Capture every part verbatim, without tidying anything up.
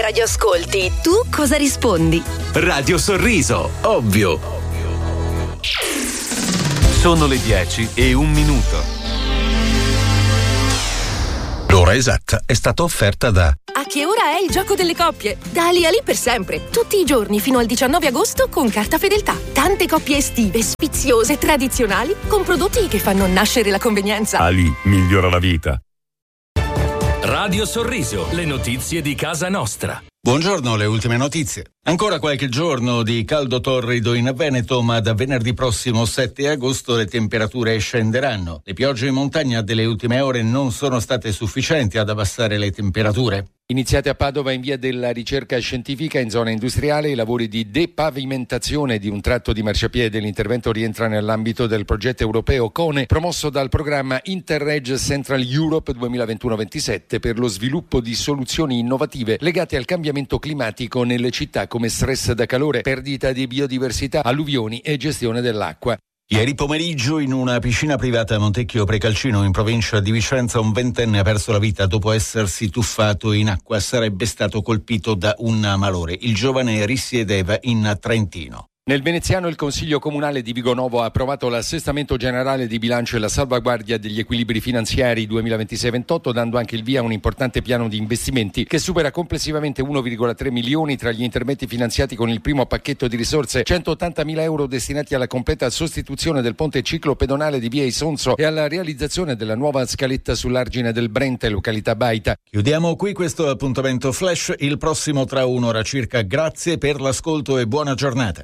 Radio ascolti, tu cosa rispondi? Radio Sorriso, ovvio. Sono le dieci e un minuto. L'ora esatta è stata offerta da A che ora è il gioco delle coppie? Da lì a lì per sempre, tutti i giorni fino al diciannove agosto con carta fedeltà. Tante coppie estive, sfiziose, tradizionali, con prodotti che fanno nascere la convenienza. Ali migliora la vita. Radio Sorriso, le notizie di casa nostra. Buongiorno, le ultime notizie. Ancora qualche giorno di caldo torrido in Veneto, ma da venerdì prossimo sette agosto le temperature scenderanno. Le piogge in montagna delle ultime ore non sono state sufficienti ad abbassare le temperature. Iniziati a Padova in via della ricerca scientifica in zona industriale i lavori di depavimentazione di un tratto di marciapiede. L'intervento rientra nell'ambito del progetto europeo CONE promosso dal programma Interreg Central Europe duemilaventuno ventisette per lo sviluppo di soluzioni innovative legate al cambiamento climatico nelle città come stress da calore, perdita di biodiversità, alluvioni e gestione dell'acqua. Ieri pomeriggio in una piscina privata a Montecchio Precalcino in provincia di Vicenza un ventenne ha perso la vita dopo essersi tuffato in acqua. Sarebbe stato colpito da un malore. Il giovane risiedeva in Trentino. Nel veneziano il Consiglio Comunale di Vigonovo ha approvato l'assestamento generale di bilancio e la salvaguardia degli equilibri finanziari duemilaventisei ventotto, dando anche il via a un importante piano di investimenti che supera complessivamente uno virgola tre milioni tra gli interventi finanziati con il primo pacchetto di risorse, centottantamila euro destinati alla completa sostituzione del ponte ciclopedonale di via Isonzo e alla realizzazione della nuova scaletta sull'argine del Brente, località Baita. Chiudiamo qui questo appuntamento flash, il prossimo tra un'ora circa. Grazie per l'ascolto e buona giornata.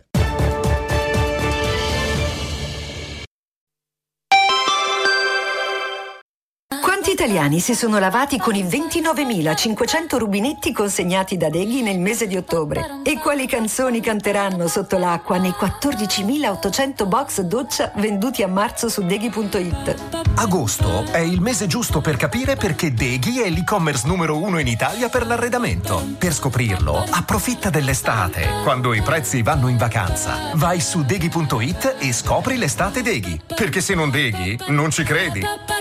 Quanti italiani si sono lavati con i ventinovemilacinquecento rubinetti consegnati da Deghi nel mese di ottobre? E quali canzoni canteranno sotto l'acqua nei quattordicimilaottocento box doccia venduti a marzo su deghi punto it? Agosto è il mese giusto per capire perché Deghi è l'e-commerce numero uno in Italia per l'arredamento. Per scoprirlo, approfitta dell'estate, quando i prezzi vanno in vacanza. Vai su deghi punto it e scopri l'estate Deghi. Perché se non Deghi, non ci credi.